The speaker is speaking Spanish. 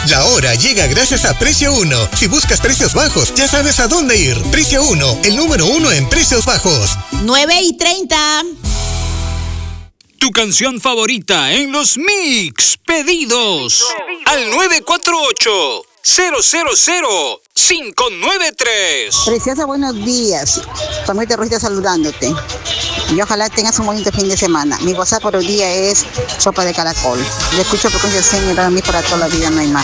La hora llega gracias a Precio 1. Si buscas precios bajos, ya sabes a dónde ir. Precio 1, el número 1 en precios bajos. 9:30. Tu canción favorita en los Mix Pedidos. Al 948-000-593. Preciosa, buenos días. Samuel Ruiz saludándote. Y ojalá tengas un bonito fin de semana. Mi WhatsApp por el día es sopa de caracol. Le escucho frecuencia 100 y para mí para toda la vida no hay más.